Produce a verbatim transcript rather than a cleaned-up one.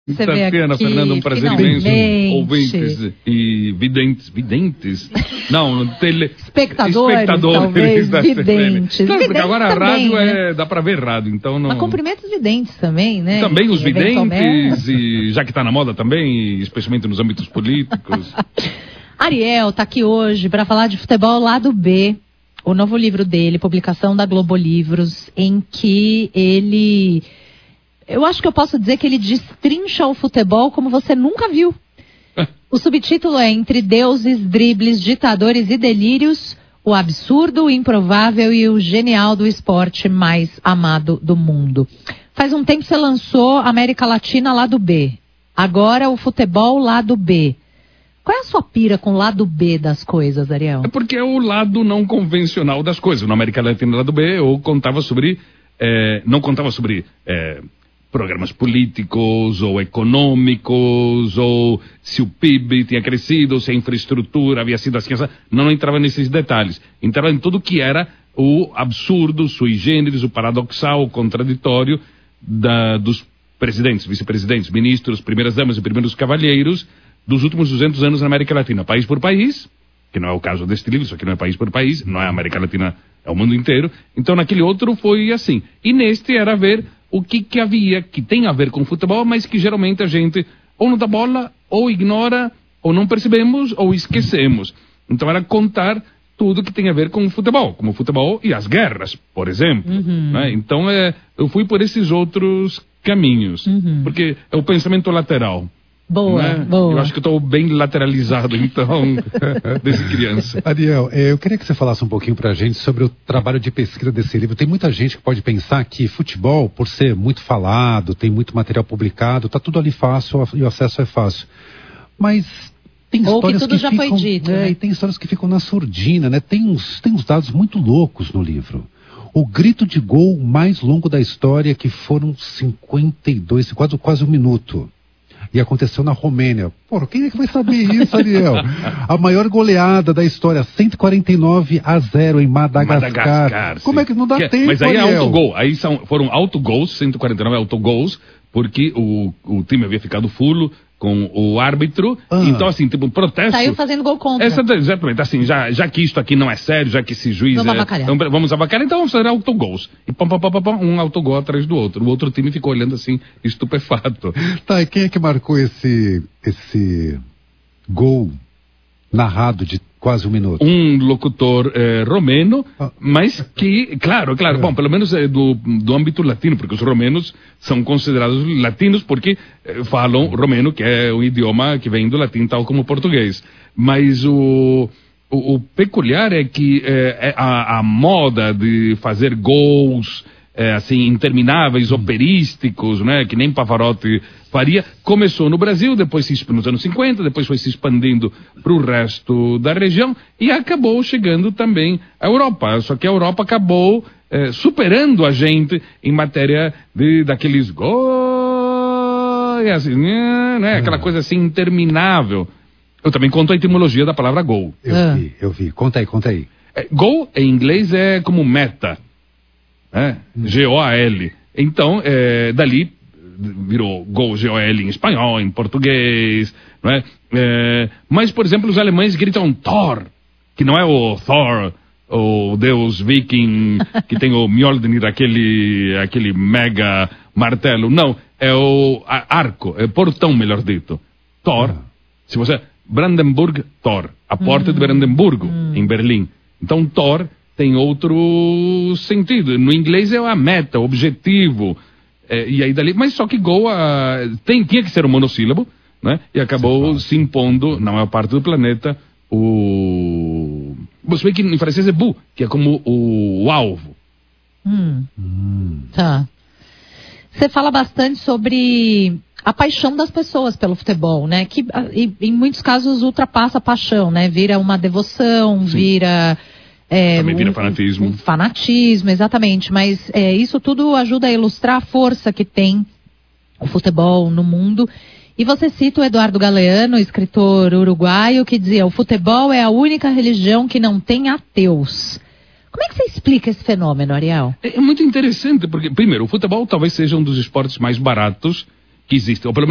Você vê Tatiana, aqui, Fernando, um prazer imenso. finalmente. Ouvintes e videntes, videntes? Não, tele... Espectadores, espectadores talvez, da videntes. Claro, porque Videntes agora a também, rádio né? é... dá pra ver rádio, então não... Mas cumprimentos videntes também, né? Também os videntes, Eventualmente. e já que tá na moda também, especialmente nos âmbitos políticos. Ariel tá aqui hoje para falar de futebol lado B, o novo livro dele, publicação da Globo Livros, em que ele... Eu acho que eu posso dizer que ele destrincha o futebol como você nunca viu. O subtítulo é Entre Deuses, Dribles, Ditadores e Delírios, o absurdo, o improvável e o genial do esporte mais amado do mundo. Faz um tempo você lançou América Latina lado B. Agora o futebol lado B. Qual é a sua pira com o lado B das coisas, Ariel? É porque é o lado não convencional das coisas. Na América Latina lado B eu contava sobre... É, não contava sobre... É, programas políticos ou econômicos, ou se o P I B tinha crescido, se a infraestrutura havia sido assim, não, não entrava nesses detalhes. Entrava em tudo que era o absurdo, sui generis, o paradoxal, o contraditório da, dos presidentes, vice-presidentes, ministros, primeiras damas e primeiros cavalheiros dos últimos duzentos anos na América Latina, país por país, que não é o caso deste livro, isso aqui não é país por país, não é a América Latina, é o mundo inteiro. Então naquele outro foi assim. E neste era ver o que, que havia, que tem a ver com futebol, mas que geralmente a gente ou não dá bola, ou ignora, ou não percebemos, ou esquecemos. Então era contar tudo que tem a ver com o futebol, como o futebol e as guerras, por exemplo. Uhum. Né? Então é, eu fui por esses outros caminhos, uhum. porque é o pensamento lateral. Boa, né? boa. Eu acho que estou bem lateralizado, então, desde criança. Ariel, eu queria que você falasse um pouquinho pra gente sobre o trabalho de pesquisa desse livro. Tem muita gente que pode pensar que futebol, por ser muito falado, tem muito material publicado, tá tudo ali fácil e o acesso é fácil. Mas tem Ou histórias que tudo que já ficam, foi dito, é, né? E tem histórias que ficam na surdina, né? Tem uns, tem uns dados muito loucos no livro. O grito de gol mais longo da história, que foram cinquenta e dois, quase, quase um minuto. E aconteceu na Romênia. Pô, quem é que vai saber isso, Ariel? A maior goleada da história, cento e quarenta e nove a zero em Madagascar. Madagascar Como é que não dá que, tempo, Mas aí Ariel? é autogol. Aí são, foram autogols, cento e quarenta e nove autogols, porque o, o time havia ficado fulo com o árbitro. Ah. Então, assim, tipo, um protesto... Saiu fazendo gol contra. Essa, exatamente. Assim, já, já que isto aqui não é sério, já que esse juiz... Vamos é, avacalhar. Então, vamos avacalhar, então vamos fazer autogols. E pam, pam, pam, pam, pam, um autogol atrás do outro. O outro time ficou olhando assim, estupefato. Tá, e quem é que marcou esse, esse gol narrado de quase um minuto? Um locutor eh, romeno, ah. mas que, claro, claro, é. bom, pelo menos é do, do âmbito latino, porque os romenos são considerados latinos porque eh, falam romeno, que é um idioma que vem do latim, tal como o português. Mas o, o, o peculiar é que eh, a, a moda de fazer gols... É, assim, intermináveis, operísticos, né, que nem Pavarotti faria, começou no Brasil, depois se nos anos cinquenta, depois foi se expandindo para o resto da região e acabou chegando também à Europa. Só que a Europa acabou é, superando a gente em matéria de, daqueles gols, assim, né, aquela coisa assim interminável. Eu também conto a etimologia da palavra gol. Eu ah. vi, eu vi. Conta aí, conta aí. É, gol em inglês é como meta. É, G O A L. Então, é, dali virou gol G O L em espanhol, em português, não é? É, mas, por exemplo, os alemães gritam Thor, que não é o Thor, o deus viking que tem o Mjolnir, aquele, aquele mega martelo. Não, é o arco, é portão, melhor dito. Thor, ah. se você... Brandenburg, Thor. A porta hum. de Brandenburgo, hum. em Berlim. Então, Thor... tem outro sentido. No inglês é a meta, o objetivo. É, e aí dali, mas só que gol a, tem, tinha que ser um monossílabo, né? E acabou se impondo, na maior parte do planeta, o... Você vê que em francês é but, que é como o, o alvo. Hum. Hum. Tá. Você fala bastante sobre a paixão das pessoas pelo futebol, né? Que em muitos casos ultrapassa a paixão, né? Vira uma devoção, Sim. vira... É, Também vira um, fanatismo. Um fanatismo, exatamente. Mas é, isso tudo ajuda a ilustrar a força que tem o futebol no mundo. E você cita o Eduardo Galeano, escritor uruguaio, que dizia: o futebol é a única religião que não tem ateus. Como é que você explica esse fenômeno, Ariel? É, é muito interessante, porque, primeiro, o futebol talvez seja um dos esportes mais baratos que existem, ou pelo menos